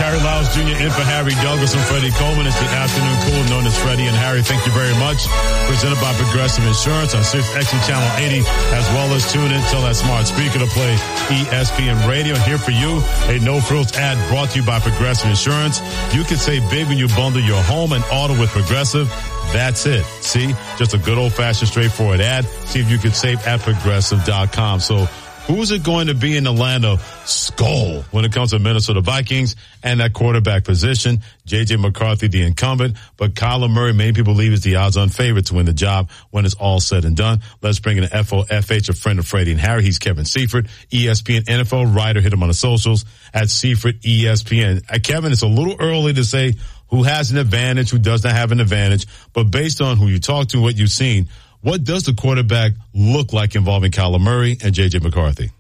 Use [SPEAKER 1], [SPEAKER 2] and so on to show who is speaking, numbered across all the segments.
[SPEAKER 1] Harry Lyles Jr. in for Harry Douglas and Freddie Coleman. It's the afternoon cool known as Freddie and Harry. Thank you very much. Presented by Progressive Insurance on 6X Channel 80, as well as tune in till that smart speaker to play ESPN Radio. And here for you, a no-frills ad brought to you by Progressive Insurance. You can save big when you bundle your home and auto with Progressive. That's it. See, just a good old-fashioned straightforward ad. See if you can save at Progressive.com. So who's it going to be in the land of skull when it comes to Minnesota Vikings and that quarterback position? J.J. McCarthy, the incumbent, but Kyler Murray, many people believe, is the odds-on favorite to win the job when it's all said and done. Let's bring in the FOFH, a friend of Freddie and Harry. He's Kevin Seifert, ESPN NFL writer. Hit him on the socials at Seifert ESPN. Kevin, it's a little early to say who has an advantage, who does not have an advantage, but based on who you talk to, what you've seen, what does the quarterback look like involving Kyler Murray and J.J. McCarthy?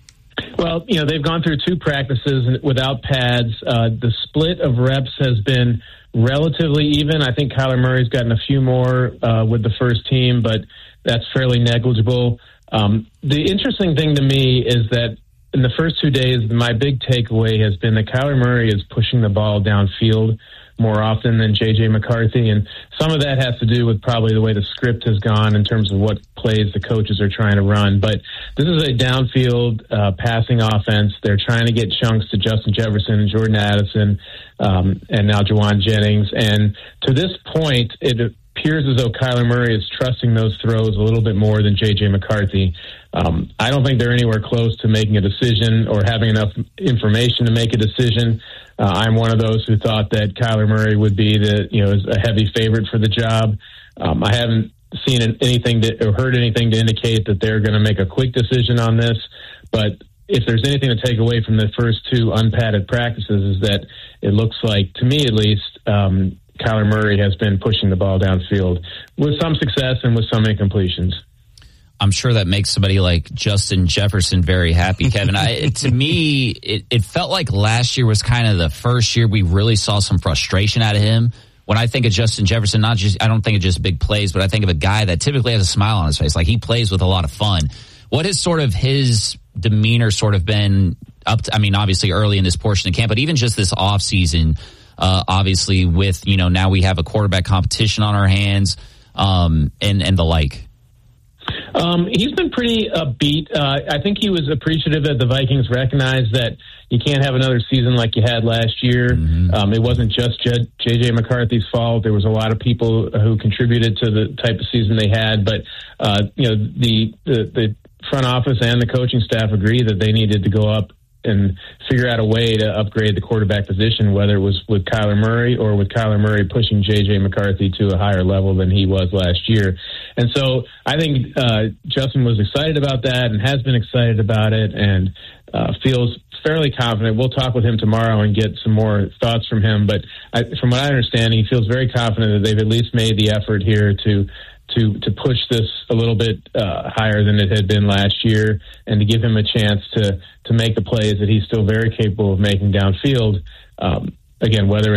[SPEAKER 2] Well, they've gone through 2 practices without pads. The split of reps has been relatively even. I think Kyler Murray's gotten a few more with the first team, but that's fairly negligible. The interesting thing to me is that in the first 2 days, my big takeaway has been that Kyler Murray is pushing the ball downfield more often than J.J. McCarthy, and some of that has to do with probably the way the script has gone in terms of what plays the coaches are trying to run. But this is a downfield passing offense. They're trying to get chunks to Justin Jefferson, Jordan Addison, and now Juwan Jennings. And to this point, it appears as though Kyler Murray is trusting those throws a little bit more than J.J. McCarthy. I don't think they're anywhere close to making a decision or having enough information to make a decision. I'm one of those who thought that Kyler Murray would be is a heavy favorite for the job. I haven't seen anything or heard anything to indicate that they're going to make a quick decision on this. But if there's anything to take away from the first 2 unpadded practices, is that it looks like, to me at least, Kyler Murray has been pushing the ball downfield with some success and with some incompletions.
[SPEAKER 3] I'm sure that makes somebody like Justin Jefferson very happy, Kevin. To me, it felt like last year was kind of the first year we really saw some frustration out of him. When I think of Justin Jefferson, I don't think of just big plays, but I think of a guy that typically has a smile on his face. Like, he plays with a lot of fun. What has sort of his demeanor sort of been up to, obviously early in this portion of camp, but even just this offseason, obviously with, now we have a quarterback competition on our hands, and the like.
[SPEAKER 2] He's been pretty upbeat. I think he was appreciative that the Vikings recognized that you can't have another season like you had last year. Mm-hmm. It wasn't just J.J. McCarthy's fault. There was a lot of people who contributed to the type of season they had. But, the front office and the coaching staff agree that they needed to go up and figure out a way to upgrade the quarterback position, whether it was with Kyler Murray or with Kyler Murray pushing J.J. McCarthy to a higher level than he was last year. And so I think Justin was excited about that and has been excited about it and feels fairly confident. We'll talk with him tomorrow and get some more thoughts from him. But from what I understand, he feels very confident that they've at least made the effort here to push this a little bit higher than it had been last year and to give him a chance to make the plays that he's still very capable of making downfield. Again, whether